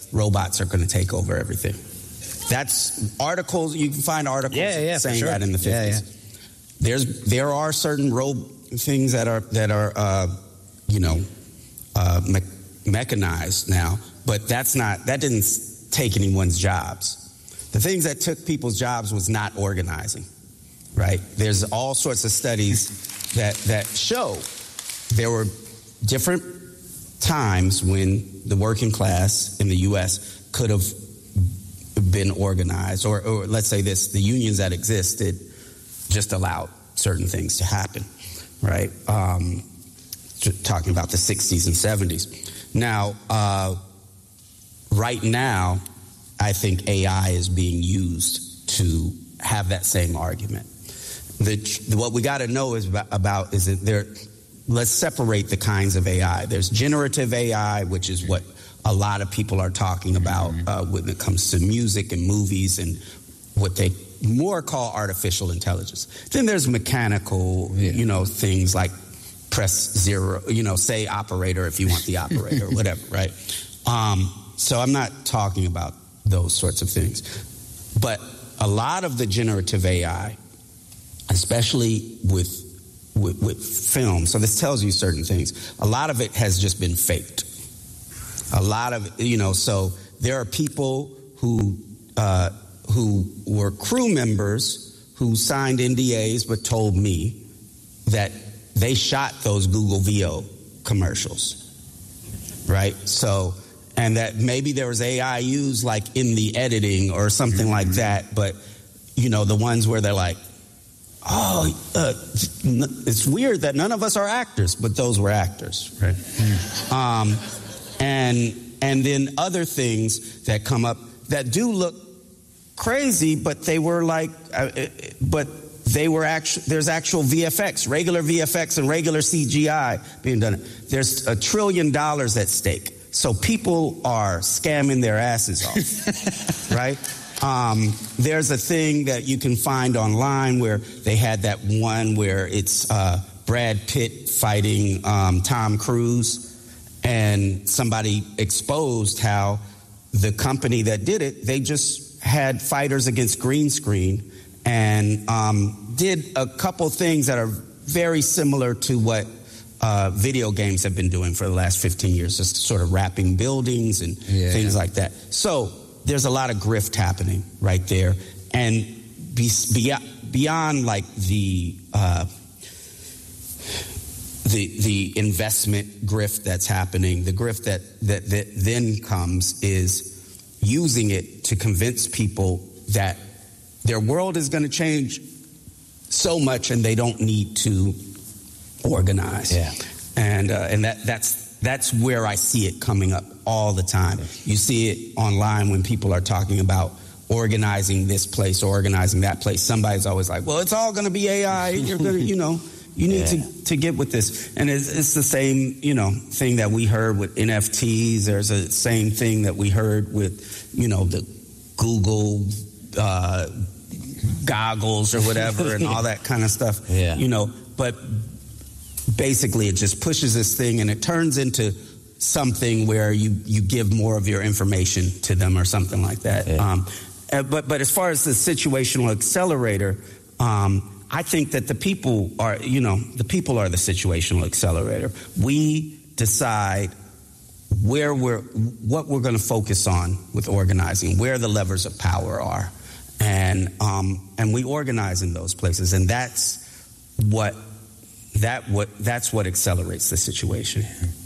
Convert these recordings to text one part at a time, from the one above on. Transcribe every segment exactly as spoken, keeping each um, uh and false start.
robots are going to take over everything. That's articles, you can find articles yeah, yeah, saying sure. that in the fifties. Yeah, yeah. There's, there are certain ro- things that are, that are uh, you know, uh, me- mechanized now, but that's not, that didn't take anyone's jobs. The things that took people's jobs was not organizing, right? There's all sorts of studies that, that show there were different times when the working class in the U S could have been organized, or, or let's say this, the unions that existed just allowed certain things to happen, right? Um, talking about the sixties and seventies. Now, uh, right now, I think A I is being used to have that same argument. The, what we got to know is about, about is that there. Let's separate the kinds of A I. There's generative A I, which is what a lot of people are talking about uh, when it comes to music and movies and what they more call artificial intelligence. Then there's mechanical, yeah. you know, things like press zero, you know, say operator if you want the operator or whatever, right? Um, so I'm not talking about those sorts of things. But a lot of the generative A I, especially with With, with film. So this tells you certain things. A lot of it has just been faked. A lot of, you know, so there are people who uh, who were crew members who signed N D As but told me that they shot those Google V O commercials, right? So, and that maybe there was A I used like in the editing or something mm-hmm. like that, but, you know, the ones where they're like, oh, uh, it's weird that none of us are actors, but those were actors, right? Mm. Um, and and then other things that come up that do look crazy, but they were like, uh, but they were actual. There's actual V F X, regular V F X, and regular C G I being done. There's a trillion dollars at stake, so people are scamming their asses off, right? Um, there's a thing that you can find online where they had that one where it's uh, Brad Pitt fighting um, Tom Cruise, and somebody exposed how the company that did it, they just had fighters against green screen and um, did a couple things that are very similar to what uh, video games have been doing for the last fifteen years, just sort of wrapping buildings and yeah. things like that. So there's a lot of grift happening right there. And be, be, beyond like the, uh, the the investment grift that's happening, the grift that, that, that then comes is using it to convince people that their world is going to change so much and they don't need to organize. Yeah. And, uh, and that that's that's where I see it coming up all the time. You see it online when people are talking about organizing this place, organizing that place. Somebody's always like, well, it's all going to be A I. You're going to, you know, you need yeah. to, to get with this. And it's, it's the same, you know, thing that we heard with N F Ts. There's a same thing that we heard with, you know, the Google uh, goggles or whatever and all that kind of stuff. Yeah. You know, but basically it just pushes this thing and it turns into something where you, you give more of your information to them or something like that. Yeah. Um, but, but as far as the situational accelerator, um, I think that the people are, you know, the people are the situational accelerator. We decide where we're, what we're going to focus on with organizing, where the levers of power are. And, um, and we organize in those places. And that's what, that what, that's what accelerates the situation.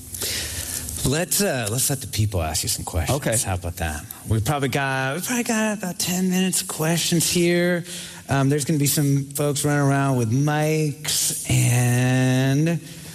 Let's uh, let's let the people ask you some questions. Okay. How about that? We probably got we probably got about ten minutes of questions here. Um, there's going to be some folks running around with mics, and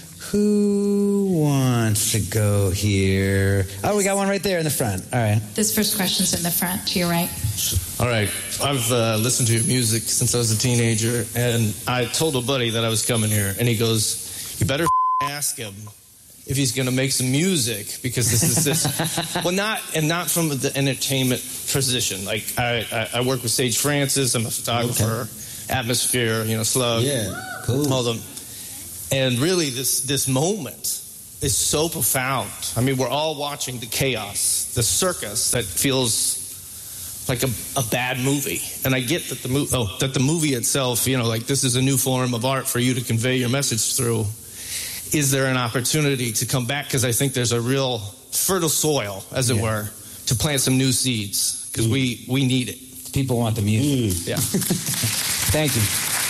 who wants to go here? Oh, we got one right there in the front. All right. This first question's in the front to your right. All right. I've uh, listened to your music since I was a teenager, and I told a buddy that I was coming here, and he goes, "You better f- ask him if he's going to make some music, because this is this." Well, not, and not from the entertainment position. Like, I, I, I work with Sage Francis. I'm a photographer, okay. Atmosphere, you know, Slug. Yeah, cool. All them. And really, this, this moment is so profound. I mean, we're all watching the chaos, the circus that feels like a, a bad movie. And I get that the, mo- oh, that the movie itself, you know, like this is a new form of art for you to convey your message through. Is there an opportunity to come back? Because I think there's a real fertile soil, as it yeah. were, to plant some new seeds, because mm. we, we need it. People want the music. Mm. Yeah. Thank you.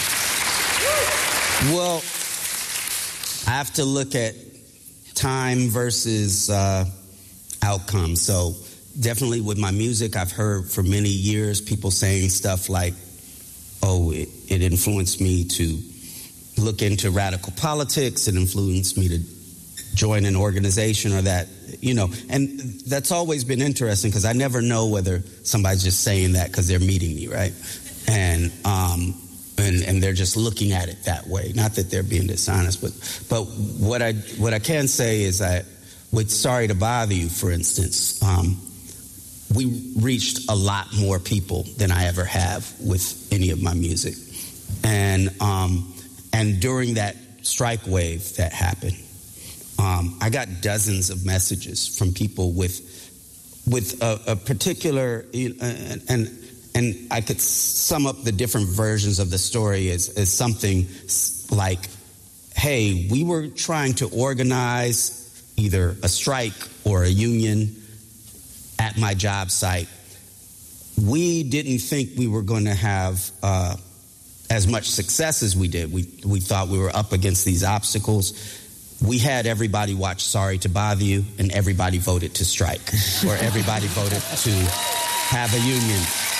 Well, I have to look at time versus uh, outcome. So definitely with my music, I've heard for many years people saying stuff like, oh, it, it influenced me to look into radical politics. It influenced me to join an organization or that, you know. And that's always been interesting because I never know whether somebody's just saying that because they're meeting me, right? And um, and and they're just looking at it that way. Not that they're being dishonest, but but what I what I can say is that with Sorry to Bother You, for instance, um, we reached a lot more people than I ever have with any of my music. And um, and during that strike wave that happened, um, I got dozens of messages from people with with a, a particular and, and and I could sum up the different versions of the story as, as something like, hey, we were trying to organize either a strike or a union at my job site. We didn't think we were going to have uh, as much success as we did. We we thought we were up against these obstacles. We had everybody watch Sorry to Bother You, and everybody voted to strike, or everybody voted to have a union.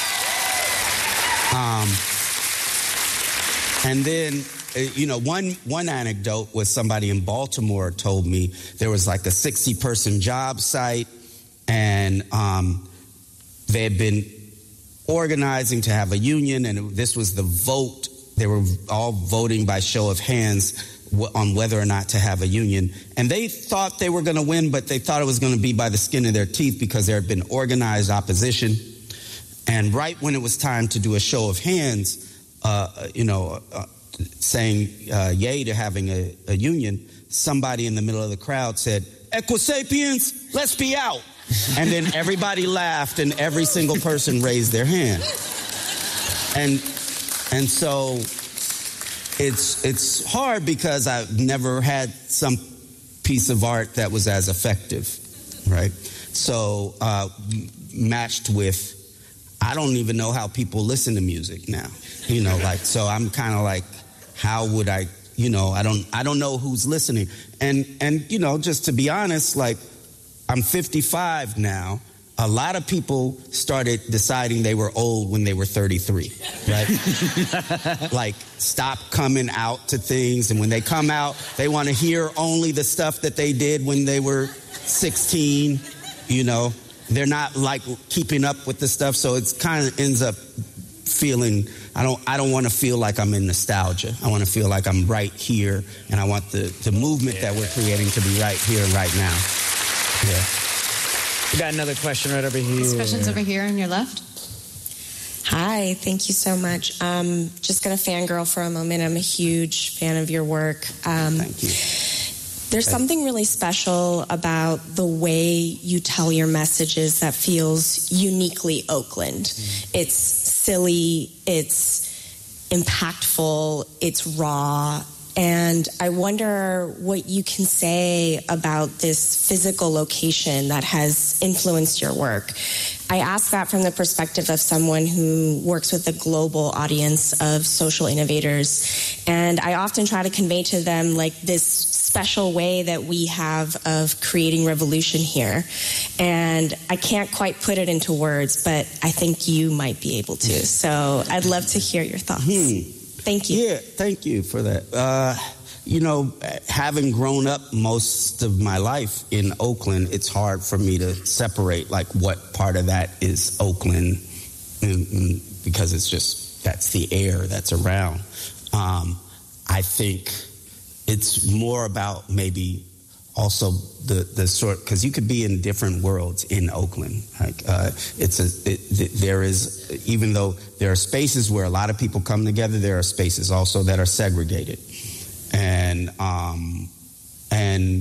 Um, and then, you know, one one anecdote was somebody in Baltimore told me there was like a sixty-person job site, and um, they had been organizing to have a union, and this was the vote. They were all voting by show of hands on whether or not to have a union. And they thought they were going to win, but they thought it was going to be by the skin of their teeth because there had been organized opposition. And right when it was time to do a show of hands, uh, you know, uh, saying uh, yay to having a, a union, somebody in the middle of the crowd said, "Equisapiens, let's be out." And then everybody laughed and every single person raised their hand. And and so it's it's hard because I've never had some piece of art that was as effective, right? So uh, matched with, I don't even know how people listen to music now, you know, like, so I'm kind of like, how would I, you know, I don't I don't know who's listening. And and you know, just to be honest, like, I'm fifty-five now. A lot of people started deciding they were old when they were thirty-three, right? Like, stop coming out to things. And when they come out, they want to hear only the stuff that they did when they were sixteen, you know. They're not, like, keeping up with the stuff. So it kind of ends up feeling, I don't I don't want to feel like I'm in nostalgia. I want to feel like I'm right here. And I want the, the movement yeah. that we're creating to be right here and right now. Yeah. We got another question right over here. This question's over here on your left. Hi, thank you so much. Um, just going to fangirl for a moment. I'm a huge fan of your work. Um, thank you. There's thank something really special about the way you tell your messages that feels uniquely Oakland. Mm-hmm. It's silly, it's impactful, it's raw. And I wonder what you can say about this physical location that has influenced your work. I ask that from the perspective of someone who works with a global audience of social innovators. And I often try to convey to them, like, this special way that we have of creating revolution here. And I can't quite put it into words, but I think you might be able to. So I'd love to hear your thoughts. Hmm. Thank you. Yeah, thank you for that. Uh, you know, having grown up most of my life in Oakland, it's hard for me to separate, like, what part of that is Oakland, and, and because it's just, that's the air that's around. Um, I think it's more about maybe also the, the sort, because you could be in different worlds in Oakland. Like, uh, it's a, it, there is, even though there are spaces where a lot of people come together, there are spaces also that are segregated. And, um, and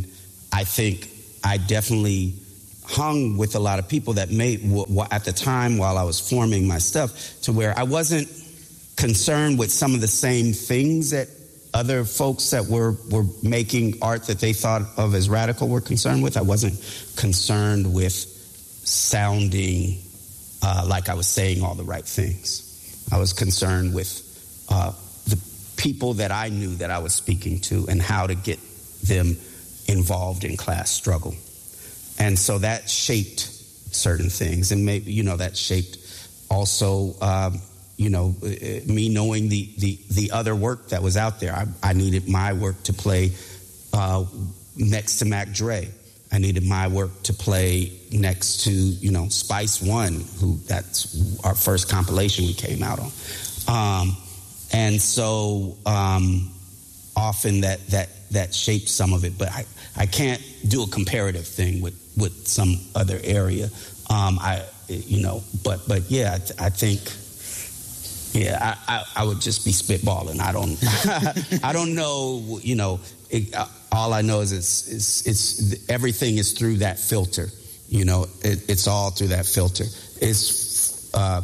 I think I definitely hung with a lot of people that made, w- w- at the time while I was forming my stuff, to where I wasn't concerned with some of the same things that other folks that were, were making art that they thought of as radical were concerned with. I wasn't concerned with sounding uh, like I was saying all the right things. I was concerned with uh, the people that I knew that I was speaking to and how to get them involved in class struggle. And so that shaped certain things. And maybe, you know, that shaped also, um, you know, me knowing the, the, the other work that was out there. I, I needed my work to play uh, next to Mac Dre. I needed my work to play next to, you know, Spice One, who that's our first compilation we came out on. Um, and so um, often that, that, that shaped some of it. But I, I can't do a comparative thing with, with some other area. Um, I, you know, but, but yeah, I, th- I think... Yeah, I, I, I would just be spitballing. I don't, I don't know. You know, it, uh, all I know is it's, it's, it's everything is through that filter. You know, it, it's all through that filter. It's uh,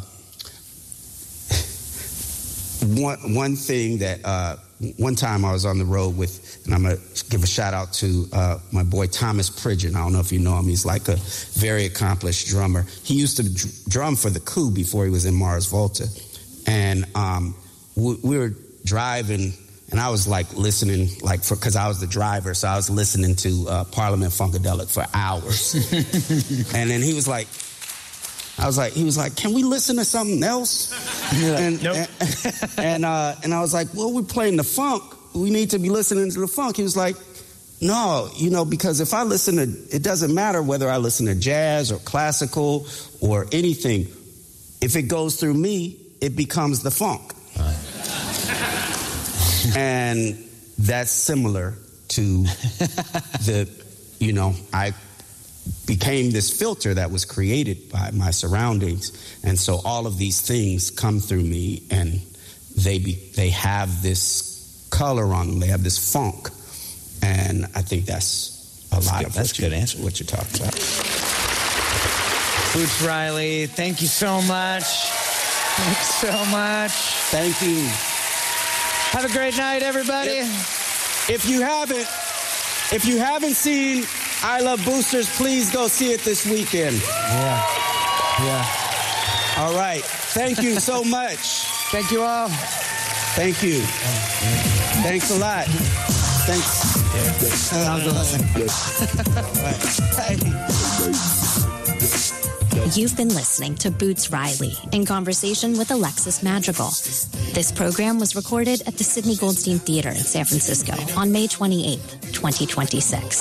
one one thing that uh, one time I was on the road with, and I'm gonna give a shout out to uh, my boy Thomas Pridgeon. I don't know if you know him. He's like a very accomplished drummer. He used to dr- drum for the Coup before he was in Mars Volta. And um, we, we were driving, and I was like listening, like for because I was the driver, so I was listening to uh, Parliament Funkadelic for hours. And then he was like, I was like, he was like, can we listen to something else? And nope. and, and, uh, and I was like, well, we're playing the funk. We need to be listening to the funk. He was like, no, you know, because if I listen to, it doesn't matter whether I listen to jazz or classical or anything. If it goes through me, it becomes the funk. Uh. And that's similar to the, you know, I became this filter that was created by my surroundings. And so all of these things come through me, and they be, they have this color on them. They have this funk. And I think that's a that's lot good. of that's what, a good you, answer. what you're talking about. Boots Riley, thank you so much. Thanks so much. Thank you. Have a great night, everybody. If, if you haven't, if you haven't seen I Love Boosters, please go see it this weekend. Yeah. Yeah. All right. Thank you so much. Thank you all. Thank you. Thanks a lot. Thanks. How's You've been listening to Boots Riley in conversation with Alexis Madrigal. This program was recorded at the Sidney Goldstein Theater in San Francisco on May twenty-eighth, twenty twenty-six.